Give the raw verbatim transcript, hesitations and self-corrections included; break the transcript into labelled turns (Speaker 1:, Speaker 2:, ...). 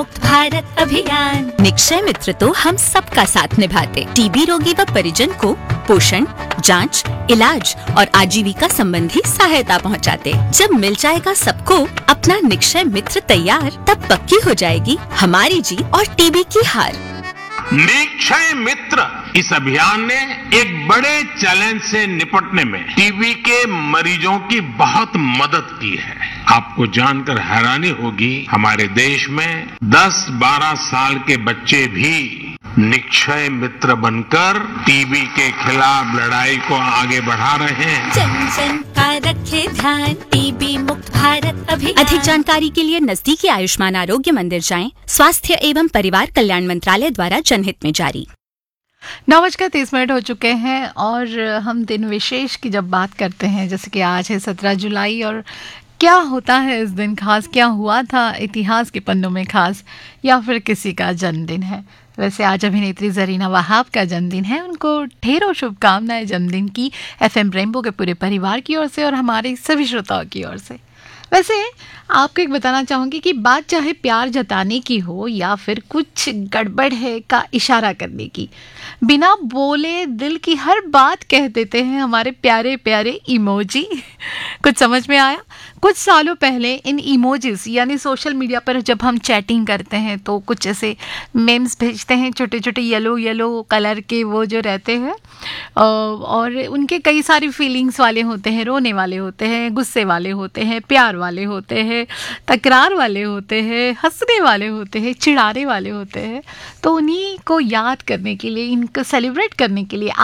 Speaker 1: भारत अभियान। निक्षय मित्र तो हम सबका साथ निभाते, टीबी रोगी व परिजन को पोषण, जांच, इलाज और आजीविका संबंधी सहायता पहुंचाते। जब मिल जाएगा सबको अपना निक्षय मित्र तैयार, तब पक्की हो जाएगी हमारी जीत और टीबी की हार।
Speaker 2: निक्षय मित्र इस अभियान ने एक बड़े चैलेंज से निपटने में टीबी के मरीजों की बहुत मदद की है। आपको जानकर हैरानी होगी, हमारे देश में दस बारह साल के बच्चे भी निक्षय मित्र बनकर टीबी के खिलाफ लड़ाई को आगे बढ़ा रहे हैं।
Speaker 1: जन जन का रखे ध्यान, टीबी मुक्त भारत अभियान। अधिक जानकारी के लिए नजदीकी आयुष्मान आरोग्य मंदिर जाएं। स्वास्थ्य एवं परिवार कल्याण मंत्रालय द्वारा जनहित में जारी।
Speaker 3: नौ बजकर तीस मिनट हो चुके हैं और हम दिन विशेष की जब बात करते हैं, जैसे कि आज है सत्रह जुलाई, और क्या होता है इस दिन खास, क्या हुआ था इतिहास के पन्नों में खास, या फिर किसी का जन्मदिन है। वैसे आज अभिनेत्री जरीना वहाब का जन्मदिन है, उनको ढेरों शुभकामनाएं जन्मदिन की एफएम रेनबो के पूरे परिवार की ओर से और हमारे सभी श्रोताओं की ओर से। वैसे आपको एक बताना चाहूँगी कि बात चाहे प्यार जताने की हो या फिर कुछ गड़बड़ है का इशारा करने की, बिना बोले दिल की हर बात कह देते हैं हमारे प्यारे प्यारे इमोजी। कुछ समझ में आया? कुछ सालों पहले इन इमोजीज यानी सोशल मीडिया पर जब हम चैटिंग करते हैं तो कुछ ऐसे मेम्स भेजते हैं, छोटे छोटे येलो येलो कलर के वो जो रहते हैं, और उनके कई सारी फीलिंग्स वाले होते हैं, रोने वाले होते हैं, गुस्से वाले होते हैं, प्यार वाले होते हैं, तकरार वाले होते हैं, हंसने वाले होते हैं, चिढ़ाने वाले होते हैं। तो उन्हीं को याद करने के लिए, इनको सेलिब्रेट करने के लिए